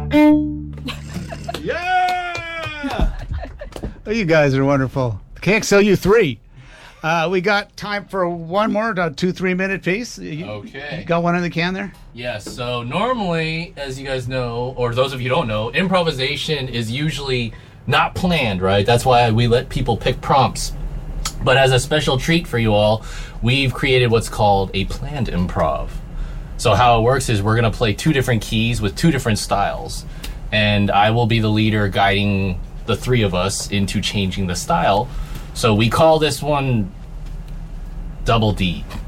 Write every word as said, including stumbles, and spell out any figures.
Yeah! Oh, you guys are wonderful. Can't sell you three. Uh, we got time for one more, a two, three minute piece. You, Okay. You got one in the can there? Yes, so normally, as you guys know, or those of you who don't know, improvisation is usually not planned, right? That's why we let people pick prompts. But as a special treat for you all, we've created what's called a planned improv. So how it works is we're going to play two different keys with two different styles. And I will be the leader guiding the three of us into changing the style. So we call this one Double D.